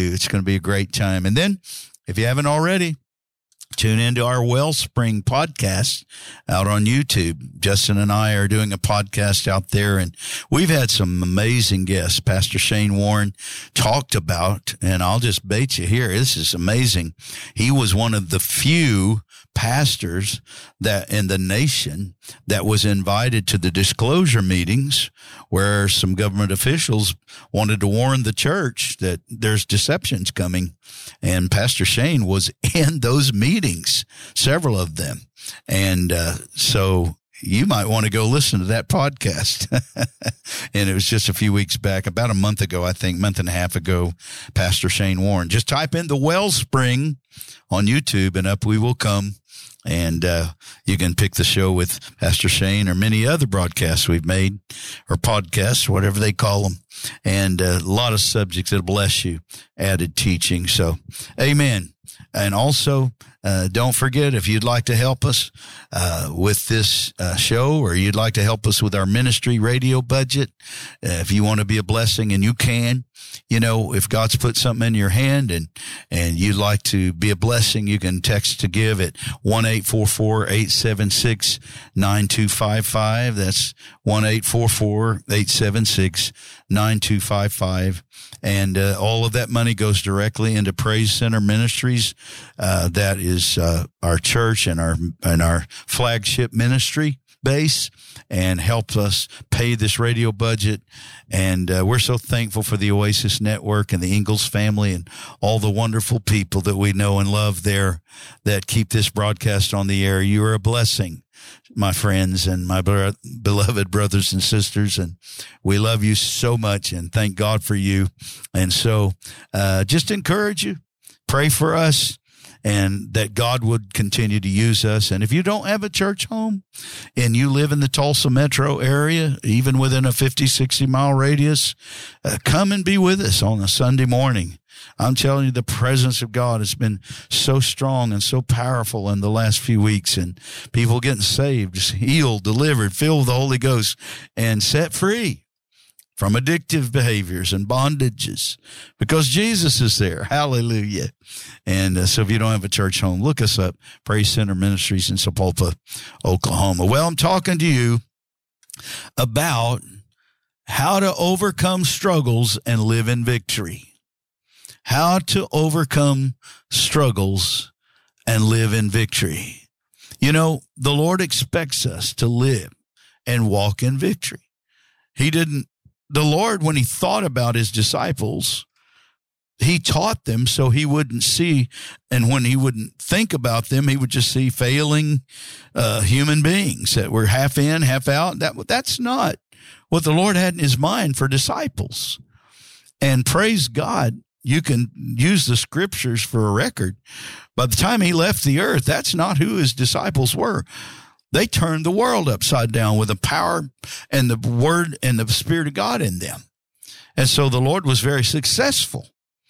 you. It's going to be a great time. And then, if you haven't already, tune into our Wellspring podcast out on YouTube. Justin and I are doing a podcast out there, and we've had some amazing guests. Pastor Shane Warren talked about, and I'll just bait you here, this is amazing. He was one of the few pastors that in the nation that was invited to the disclosure meetings where some government officials wanted to warn the church that there's deceptions coming. And Pastor Shane was in those meetings, several of them. And so you might want to go listen to that podcast. And it was just a few weeks back, about a month ago, I think, month and a half ago, Pastor Shane Warren. Just type in the Wellspring on YouTube and up we will come. And you can pick the show with Pastor Shane or many other broadcasts we've made, or podcasts, whatever they call them. And a lot of subjects that'll bless you, added teaching. So, amen. And also, don't forget, if you'd like to help us with this show, or you'd like to help us with our ministry radio budget, if you want to be a blessing, and you can, if God's put something in your hand and you'd like to be a blessing, you can text to give at 1-844-876-9255. That's 1-844-876-9255. And all of that money goes directly into Praise Center Ministries. That is our church and our flagship ministry base, and helps us pay this radio budget. And we're so thankful for the Oasis Network and the Ingalls family and all the wonderful people that we know and love there that keep this broadcast on the air. You are a blessing, my friends and my beloved brothers and sisters, and we love you so much and thank God for you. And so just encourage you, pray for us, and that God would continue to use us. And if you don't have a church home and you live in the Tulsa metro area, even within a 50, 60-mile radius, come and be with us on a Sunday morning. I'm telling you, the presence of God has been so strong and so powerful in the last few weeks, and people getting saved, healed, delivered, filled with the Holy Ghost, and set free from addictive behaviors and bondages, because Jesus is there. Hallelujah. And so if you don't have a church home, look us up, Praise Center Ministries in Sapulpa, Oklahoma. Well, I'm talking to you about how to overcome struggles and live in victory. How to overcome struggles and live in victory. The Lord expects us to live and walk in victory. The Lord, when he thought about his disciples, he taught them so he wouldn't see, and when he wouldn't think about them, he would just see failing human beings that were half in, half out. That's not what the Lord had in his mind for disciples. And praise God, you can use the scriptures for a record. By the time he left the earth, that's not who his disciples were. They turned the world upside down with the power and the word and the Spirit of God in them. And so the Lord was very successful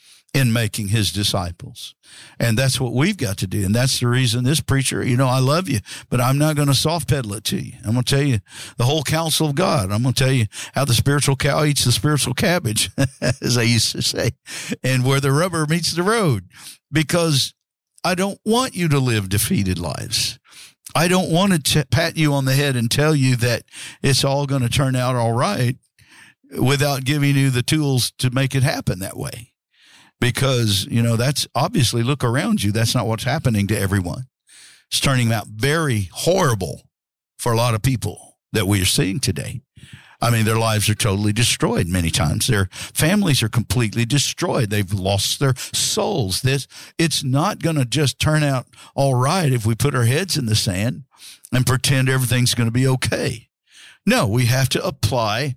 in making his disciples. And that's what we've got to do. And that's the reason this preacher, I love you, but I'm not going to soft pedal it to you. I'm going to tell you the whole counsel of God. I'm going to tell you how the spiritual cow eats the spiritual cabbage, as I used to say, and where the rubber meets the road, because I don't want you to live defeated lives. I don't want to pat you on the head and tell you that it's all going to turn out all right without giving you the tools to make it happen that way. Because, that's obviously, look around you. That's not what's happening to everyone. It's turning out very horrible for a lot of people that we are seeing today. I mean, their lives are totally destroyed many times. Their families are completely destroyed. They've lost their souls. It's not going to just turn out all right if we put our heads in the sand and pretend everything's going to be okay. No, we have to apply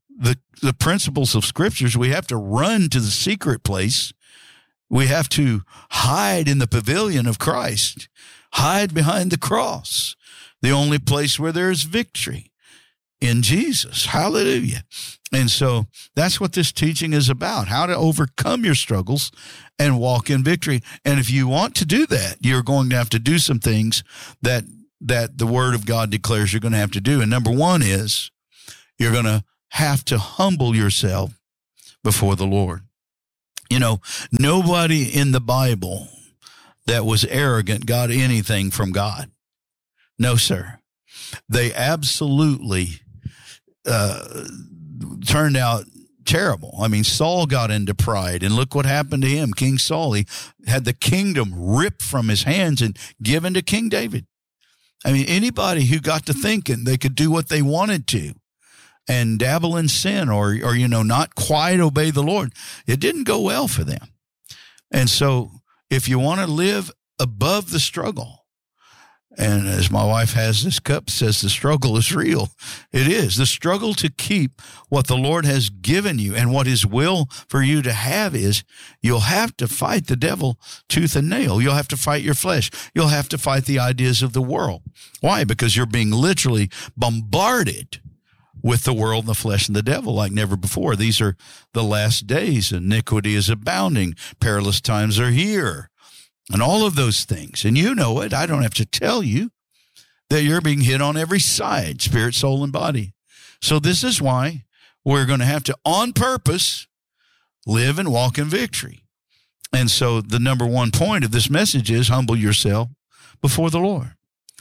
the principles of scriptures. We have to run to the secret place. We have to hide in the pavilion of Christ, hide behind the cross, the only place where there is victory. In Jesus. Hallelujah. And so that's what this teaching is about, how to overcome your struggles and walk in victory. And if you want to do that, you're going to have to do some things that the Word of God declares you're going to have to do. And number one is you're going to have to humble yourself before the Lord. You know, nobody in the Bible that was arrogant got anything from God. No, sir. They absolutely turned out terrible. I mean, Saul got into pride, and look what happened to him. King Saul, he had the kingdom ripped from his hands and given to King David. I mean, anybody who got to thinking they could do what they wanted to and dabble in sin or not quite obey the Lord, it didn't go well for them. And so if you want to live above the struggle, and as my wife has this cup, says the struggle is real. It is. The struggle to keep what the Lord has given you and what his will for you to have is, you'll have to fight the devil tooth and nail. You'll have to fight your flesh. You'll have to fight the ideas of the world. Why? Because you're being literally bombarded with the world and the flesh and the devil like never before. These are the last days. Iniquity is abounding. Perilous times are here. And all of those things. And you know it. I don't have to tell you that you're being hit on every side, spirit, soul, and body. So this is why we're going to have to, on purpose, live and walk in victory. And so the number one point of this message is humble yourself before the Lord.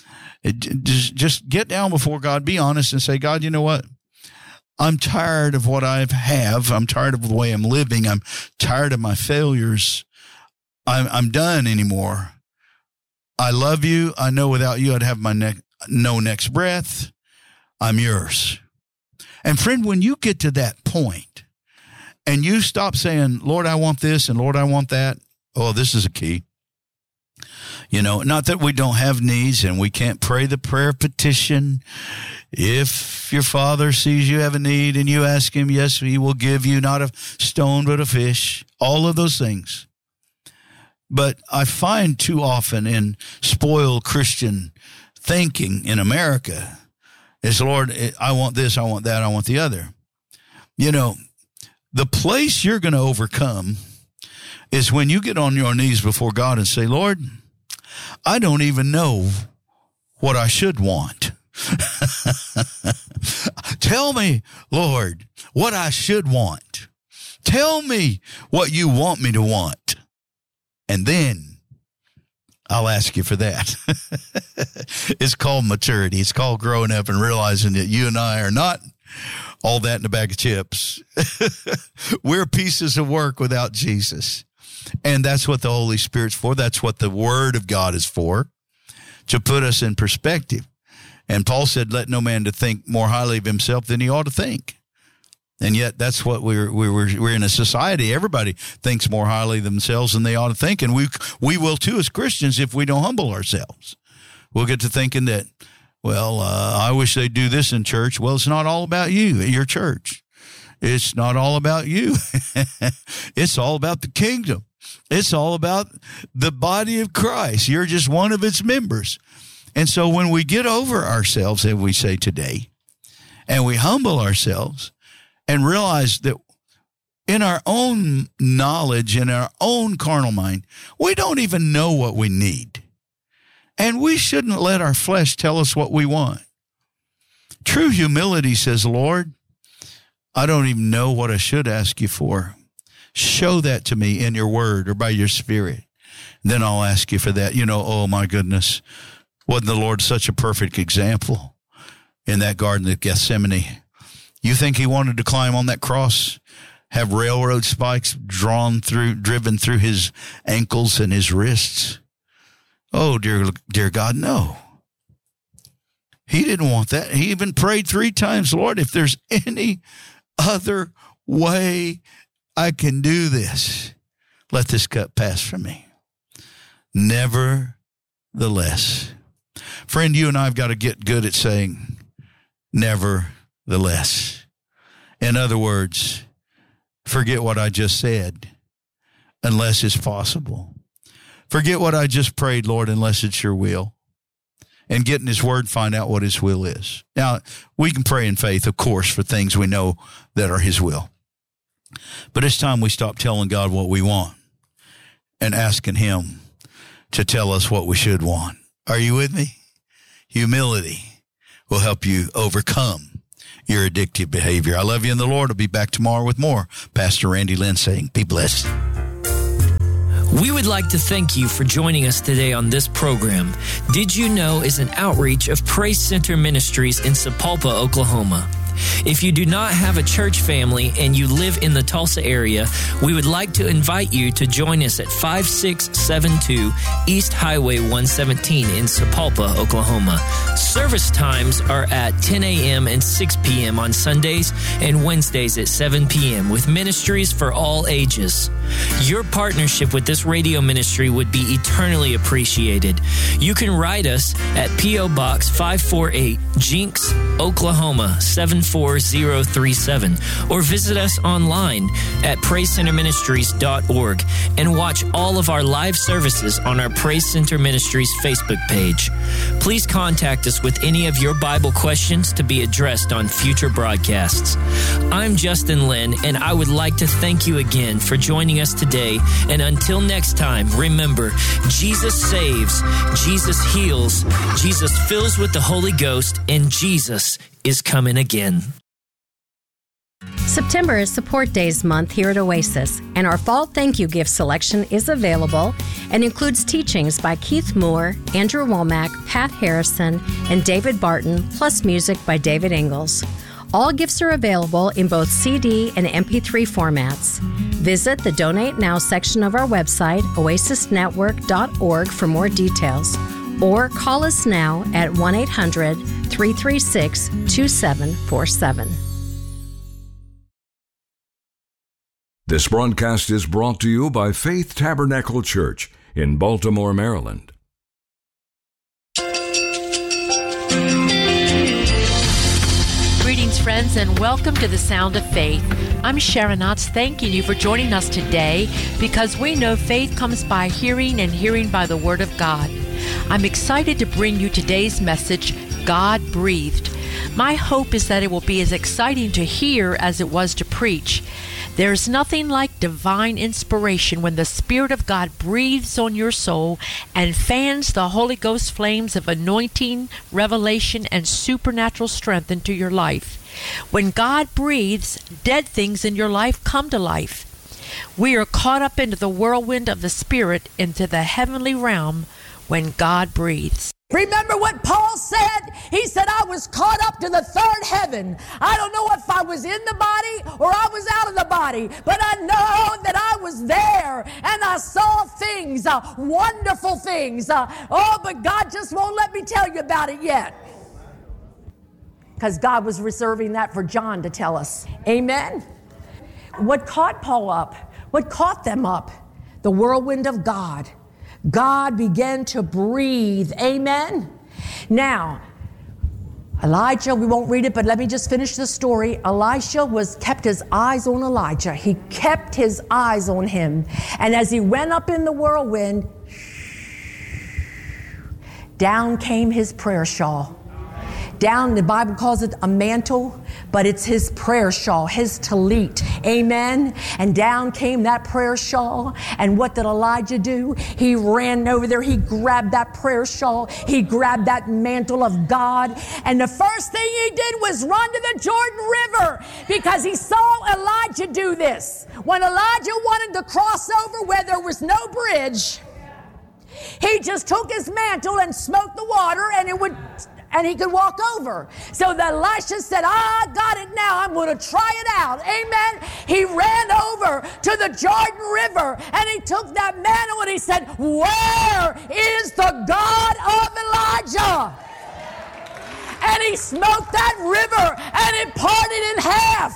Just get down before God, be honest, and say, God, you know what? I'm tired of what I have. I'm tired of the way I'm living. I'm tired of my failures. I'm done anymore. I love you. I know without you, I'd have my no next breath. I'm yours. And friend, when you get to that point and you stop saying, Lord, I want this and Lord, I want that. Oh, this is a key. You know, not that we don't have needs and we can't pray the prayer of petition. If your Father sees you have a need and you ask him, yes, he will give you not a stone, but a fish. All of those things. But I find too often in spoiled Christian thinking in America is, Lord, I want this, I want that, I want the other. You know, the place you're going to overcome is when you get on your knees before God and say, Lord, I don't even know what I should want. Tell me, Lord, what I should want. Tell me what you want me to want. And then I'll ask you for that. It's called maturity. It's called growing up and realizing that you and I are not all that in a bag of chips. We're pieces of work without Jesus. And that's what the Holy Spirit's for. That's what the Word of God is for, to put us in perspective. And Paul said, let no man to think more highly of himself than he ought to think. And yet that's what we're in a society. Everybody thinks more highly of themselves than they ought to think. And we will too as Christians if we don't humble ourselves. We'll get to thinking that, well, I wish they'd do this in church. Well, it's not all about you at your church. It's not all about you. It's all about the kingdom. It's all about the body of Christ. You're just one of its members. And so when we get over ourselves, as we say today, and we humble ourselves, and realize that in our own knowledge, in our own carnal mind, we don't even know what we need. And we shouldn't let our flesh tell us what we want. True humility says, Lord, I don't even know what I should ask you for. Show that to me in your word or by your Spirit. Then I'll ask you for that. You know, oh my goodness, wasn't the Lord such a perfect example in that Garden of Gethsemane? You think he wanted to climb on that cross, have railroad spikes driven through his ankles and his wrists? Oh, dear God, no. He didn't want that. He even prayed 3 times, Lord, if there's any other way I can do this, let this cup pass from me. Nevertheless. Friend, you and I have got to get good at saying nevertheless. In other words, forget what I just said, unless it's possible. Forget what I just prayed, Lord, unless it's your will. And get in his word, find out what his will is. Now, we can pray in faith, of course, for things we know that are his will. But it's time we stop telling God what we want and asking him to tell us what we should want. Are you with me? Humility will help you overcome your addictive behavior. I love you in the Lord. I'll be back tomorrow with more. Pastor Randy Lynn saying, be blessed. We would like to thank you for joining us today on this program. Did You Know is an outreach of Praise Center Ministries in Sapulpa, Oklahoma. If you do not have a church family and you live in the Tulsa area, we would like to invite you to join us at 5672 East Highway 117 in Sapulpa, Oklahoma. Service times are at 10 a.m. and 6 p.m. on Sundays and Wednesdays at 7 p.m. with ministries for all ages. Your partnership with this radio ministry would be eternally appreciated. You can write us at P.O. Box 548, Jinx, Oklahoma 74037, or visit us online at PraiseCenterMinistries.org and watch all of our live services on our Praise Center Ministries Facebook page. Please contact us with any of your Bible questions to be addressed on future broadcasts. I'm Justin Lynn, and I would like to thank you again for joining us today. And until next time, remember, Jesus saves, Jesus heals, Jesus fills with the Holy Ghost, and Jesus is coming again. September is Support Days month here at Oasis, and our fall thank you gift selection is available and includes teachings by Keith Moore, Andrew Womack, Pat Harrison, and David Barton, plus music by David Ingalls. All gifts are available in both CD and MP3 formats. Visit the Donate Now section of our website, oasisnetwork.org, for more details, or call us now at 1-800-336-2747. This broadcast is brought to you by Faith Tabernacle Church in Baltimore, Maryland. Greetings, friends, and welcome to the Sound of Faith. I'm Sharon Otts, thanking you for joining us today, because we know faith comes by hearing and hearing by the Word of God. I'm excited to bring you today's message, God Breathed. My hope is that it will be as exciting to hear as it was to preach. There's nothing like divine inspiration when the Spirit of God breathes on your soul and fans the Holy Ghost flames of anointing, revelation, and supernatural strength into your life. When God breathes, dead things in your life come to life. We are caught up into the whirlwind of the Spirit, into the heavenly realm, when God breathes. Remember what Paul said? He said, I was caught up to the third heaven. I don't know if I was in the body or I was out of the body, but I know that I was there and I saw things, wonderful things. But God just won't let me tell you about it yet, because God was reserving that for John to tell us. Amen. What caught Paul up? What caught them up? The whirlwind of God. God began to breathe. Amen. Now, Elijah, we won't read it, but let me just finish the story. Elisha kept his eyes on Elijah. He kept his eyes on him. And as he went up in the whirlwind, down came his prayer shawl. Down, the Bible calls it a mantle, but it's his prayer shawl, his tallit. Amen. And down came that prayer shawl. And what did Elijah do? He ran over there. He grabbed that prayer shawl. He grabbed that mantle of God. And the first thing he did was run to the Jordan River, because he saw Elijah do this. When Elijah wanted to cross over where there was no bridge, he just took his mantle and smote the water, and he could walk over. So that Elisha said, I got it now. I'm going to try it out. Amen. He ran over to the Jordan River and he took that mantle and he said, where is the God of Elijah? And he smote that river and it parted in half.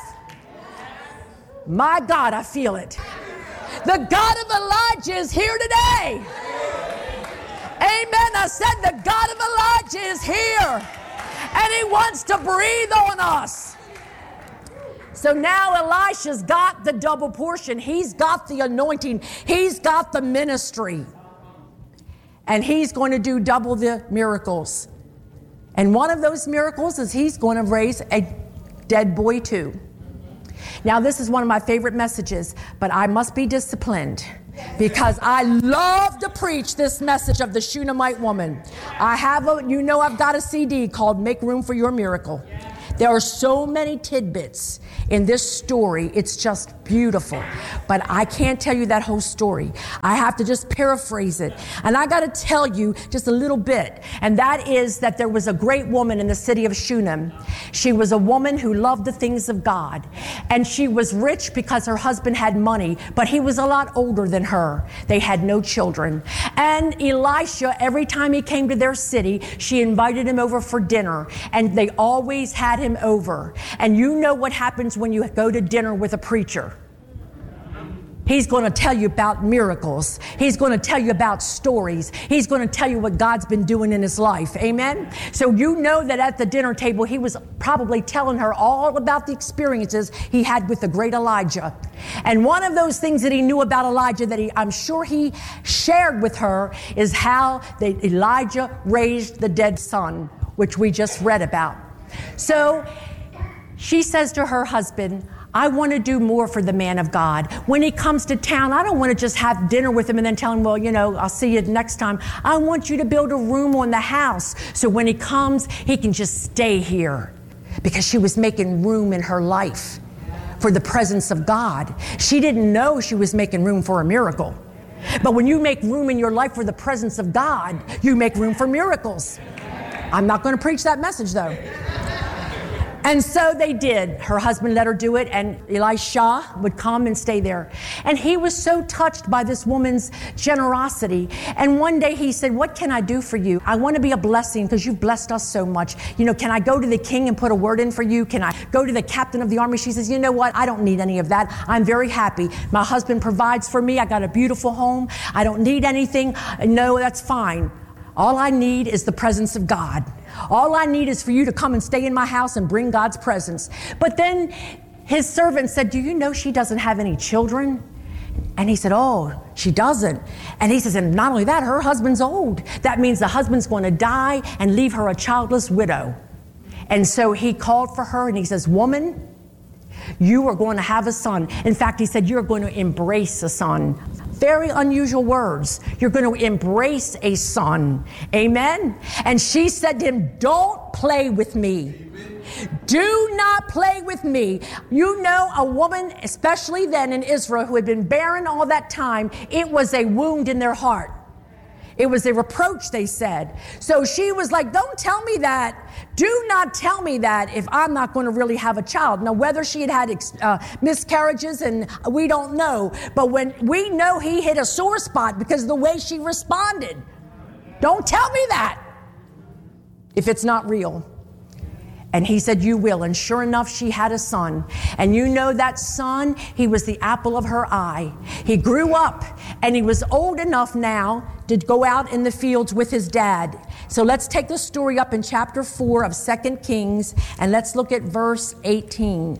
My God, I feel it. The God of Elijah is here today. Amen. I said the God of Elijah is here, and he wants to breathe on us. So now Elisha's got the double portion. He's got the anointing. He's got the ministry. And he's going to do double the miracles. And one of those miracles is he's going to raise a dead boy too. Now, this is one of my favorite messages, but I must be disciplined, because I love to preach this message of the Shunammite woman. I've got a CD called Make Room for Your Miracle. There are so many tidbits in this story. It's just beautiful. But I can't tell you that whole story. I have to just paraphrase it. And I got to tell you just a little bit. And that is that there was a great woman in the city of Shunem. She was a woman who loved the things of God. And she was rich because her husband had money, but he was a lot older than her. They had no children. And Elisha, every time he came to their city, she invited him over for dinner. And they always had him over. And you know what happens when you go to dinner with a preacher. He's going to tell you about miracles. He's going to tell you about stories. He's going to tell you what God's been doing in his life. Amen? So you know that at the dinner table, he was probably telling her all about the experiences he had with the great Elijah. And one of those things that he knew about Elijah that I'm sure he shared with her is how Elijah raised the dead son, which we just read about. So she says to her husband, I want to do more for the man of God. When he comes to town, I don't want to just have dinner with him and then tell him, well, I'll see you next time. I want you to build a room on the house so when he comes, he can just stay here. Because she was making room in her life for the presence of God. She didn't know she was making room for a miracle. But when you make room in your life for the presence of God, you make room for miracles. I'm not going to preach that message, though. And so they did. Her husband let her do it, and Elisha would come and stay there. And he was so touched by this woman's generosity. And one day he said, what can I do for you? I want to be a blessing because you've blessed us so much. Can I go to the king and put a word in for you? Can I go to the captain of the army? She says, you know what? I don't need any of that. I'm very happy. My husband provides for me. I got a beautiful home. I don't need anything. No, that's fine. All I need is the presence of God. All I need is for you to come and stay in my house and bring God's presence. But then his servant said, do you know she doesn't have any children? And he said, oh, she doesn't. And he says, and not only that, her husband's old. That means the husband's going to die and leave her a childless widow. And so he called for her and he says, woman, you are going to have a son. In fact, he said, you're going to embrace a son. Very unusual words. You're going to embrace a son. Amen? And she said to him, don't play with me. Do not play with me. A woman, especially then in Israel, who had been barren all that time, it was a wound in their heart. It was a reproach, they said. So she was like, don't tell me that. Do not tell me that if I'm not going to really have a child. Now, whether she had miscarriages, and we don't know. But when we know he hit a sore spot because of the way she responded. Don't tell me that if it's not real. And he said, you will. And sure enough, she had a son. And that son, he was the apple of her eye. He grew up and he was old enough now to go out in the fields with his dad. So let's take the story up in chapter 4 of 2 Kings and let's look at verse 18.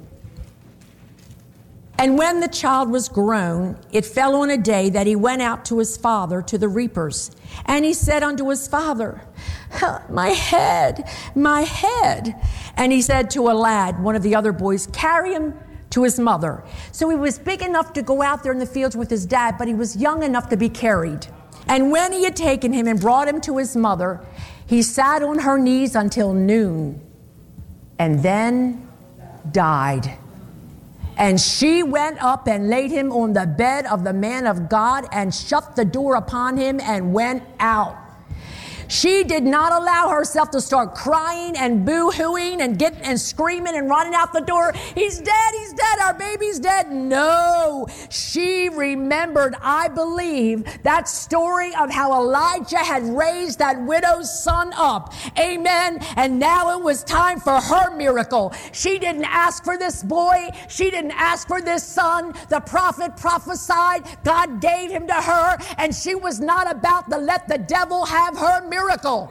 And when the child was grown, it fell on a day that he went out to his father to the reapers. And he said unto his father, my head, my head. And he said to a lad, one of the other boys, carry him to his mother. So he was big enough to go out there in the fields with his dad, but he was young enough to be carried. And when he had taken him and brought him to his mother, he sat on her knees until noon and then died. And she went up and laid him on the bed of the man of God and shut the door upon him and went out. She did not allow herself to start crying and boo-hooing and screaming and running out the door. He's dead, our baby's dead. No, she remembered, I believe, that story of how Elijah had raised that widow's son up. Amen. And now it was time for her miracle. She didn't ask for this boy. She didn't ask for this son. The prophet prophesied. God gave him to her, and she was not about to let the devil have her miracle.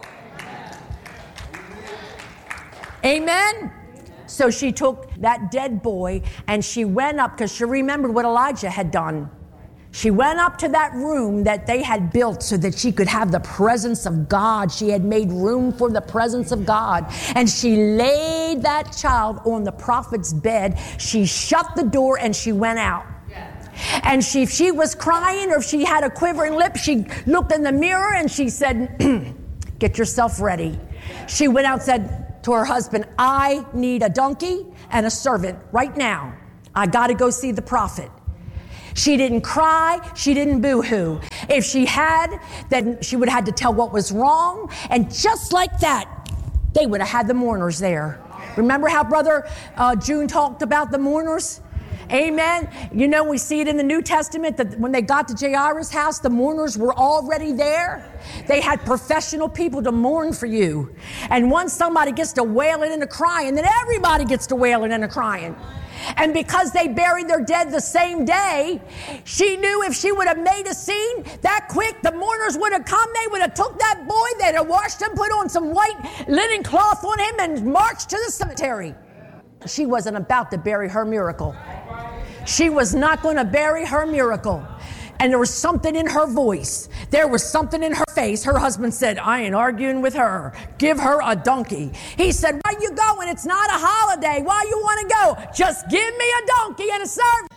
Amen. So she took that dead boy and she went up because she remembered what Elijah had done. She went up to that room that they had built so that she could have the presence of God. She had made room for the presence of God. And she laid that child on the prophet's bed. She shut the door and she went out. And if she was crying or if she had a quivering lip, she looked in the mirror and she said, get yourself ready. She went out and said to her husband, I need a donkey and a servant right now. I got to go see the prophet. She didn't cry. She didn't boo-hoo. If she had, then she would have had to tell what was wrong. And just like that, they would have had the mourners there. Remember how Brother June talked about the mourners? Amen. You know, we see it in the New Testament that when they got to Jairus' house, the mourners were already there. They had professional people to mourn for you. And once somebody gets to wailing and to crying, then everybody gets to wailing and to crying. And because they buried their dead the same day, she knew if she would have made a scene that quick, the mourners would have come. They would have took that boy, they'd have washed him, put on some white linen cloth on him, and marched to the cemetery. She wasn't about to bury her miracle. She was not going to bury her miracle. And there was something in her voice. There was something in her face. Her husband said, I ain't arguing with her. Give her a donkey. He said, why you going? It's not a holiday. Why you want to go? Just give me a donkey and a servant.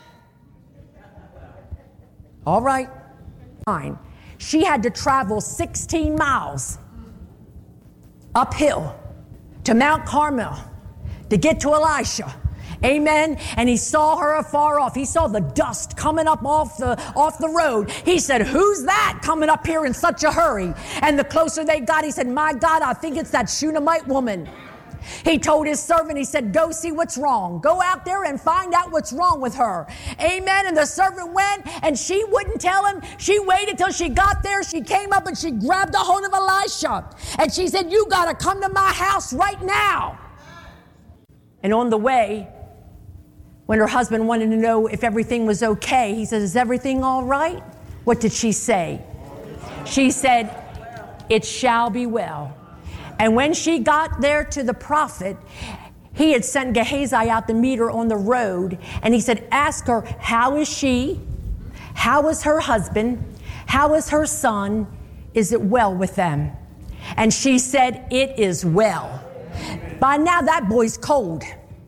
All right. Fine. She had to travel 16 miles uphill to Mount Carmel to get to Elisha. Amen. And he saw her afar off. He saw the dust coming up off the road. He said, who's that coming up here in such a hurry? And the closer they got, he said, my God, I think it's that Shunammite woman. He told his servant, he said, go see what's wrong. Go out there and find out what's wrong with her. Amen. And the servant went, and she wouldn't tell him. She waited till she got there. She came up and she grabbed a hold of Elisha. And she said, you got to come to my house right now. And on the way, when her husband wanted to know if everything was okay, he said, is everything all right? What did she say? She said, it shall be well. And when she got there to the prophet, he had sent Gehazi out to meet her on the road. And he said, ask her, how is she? How is her husband? How is her son? Is it well with them? And she said, it is well. By now, that boy's cold.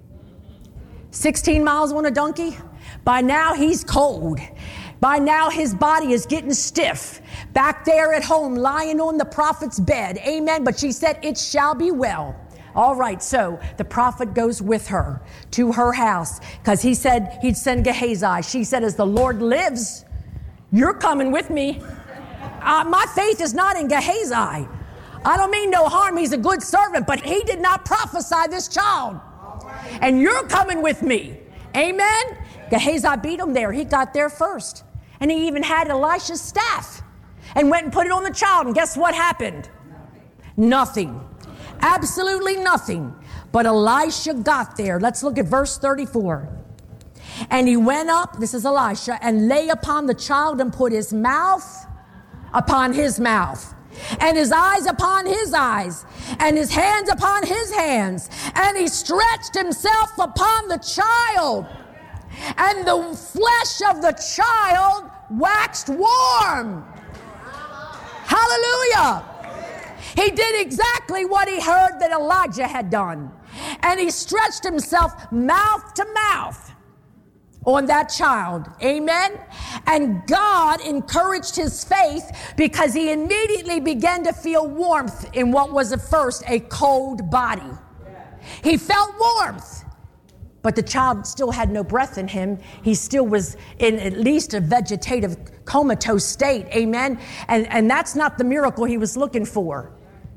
16 miles on a donkey. By now, he's cold. By now, his body is getting stiff. Back there at home, lying on the prophet's bed. Amen. But she said, it shall be well. All right. So the prophet goes with her to her house because he said he'd send Gehazi. She said, as the Lord lives, you're coming with me. My faith is not in Gehazi. I don't mean no harm. He's a good servant, but he did not prophesy this child. And you're coming with me. Amen. Gehazi beat him there. He got there first. And he even had Elisha's staff and went and put it on the child. And guess what happened? Nothing. Absolutely nothing. But Elisha got there. Let's look at verse 34. And he went up, this is Elisha, and lay upon the child and put his mouth upon his mouth, and his eyes upon his eyes, and his hands upon his hands. And he stretched himself upon the child, and the flesh of the child waxed warm. Hallelujah. He did exactly what he heard that Elijah had done. And he stretched himself mouth to mouth on that child. Amen. And God encouraged his faith because he immediately began to feel warmth in what was at first a cold body. He felt warmth, but the child still had no breath in him. He still was in at least a vegetative comatose state. Amen. And that's not the miracle he was looking for.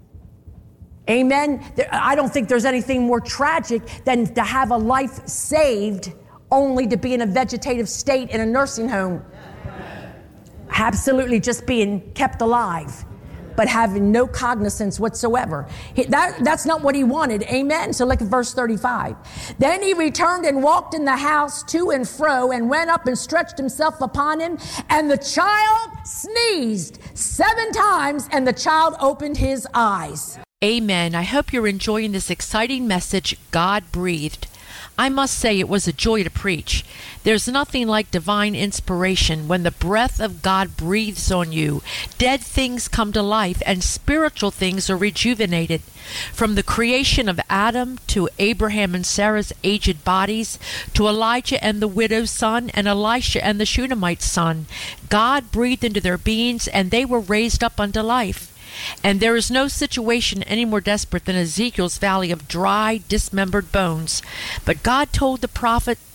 Amen. I don't think there's anything more tragic than to have a life saved only to be in a vegetative state in a nursing home. Absolutely just being kept alive, but having no cognizance whatsoever. That's not what he wanted. Amen. So look at verse 35. Then he returned and walked in the house to and fro and went up and stretched himself upon him. And the child sneezed 7 times and the child opened his eyes. Amen. I hope you're enjoying this exciting message God breathed. I must say it was a joy to preach. There's nothing like divine inspiration when the breath of God breathes on you. Dead things come to life and spiritual things are rejuvenated. From the creation of Adam to Abraham and Sarah's aged bodies, to Elijah and the widow's son and Elisha and the Shunammite's son, God breathed into their beings and they were raised up unto life. And there is no situation any more desperate than Ezekiel's valley of dry, dismembered bones. But God told the prophet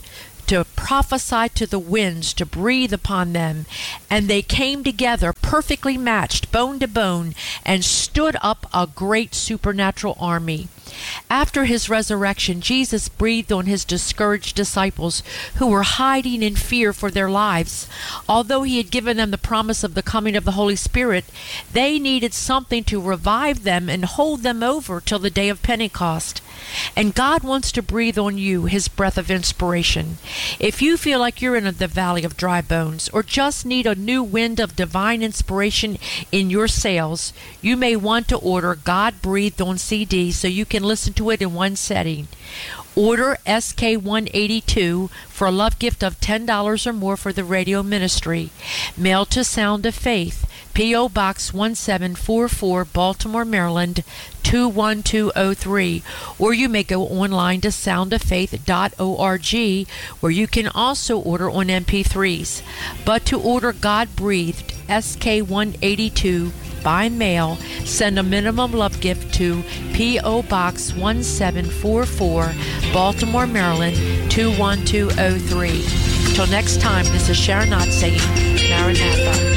to prophesy to the winds, to breathe upon them. And they came together, perfectly matched, bone to bone, and stood up a great supernatural army. After his resurrection, Jesus breathed on his discouraged disciples who were hiding in fear for their lives. Although he had given them the promise of the coming of the Holy Spirit, they needed something to revive them and hold them over till the day of Pentecost. And God wants to breathe on you his breath of inspiration. If you feel like you're in the valley of dry bones or just need a new wind of divine inspiration in your sails, you may want to order God Breathed on CD so you can listen to it in one setting. Order SK182 for a love gift of $10 or more for the radio ministry. Mail to Sound of Faith, P.O. Box 1744, Baltimore, Maryland, 21203. Or you may go online to soundoffaith.org, where you can also order on MP3s. But to order God Breathed SK182 by mail, send a minimum love gift to P.O. Box 1744, Baltimore, Maryland, 21203. Till next time, this is Sharon Knott saying, Maranatha.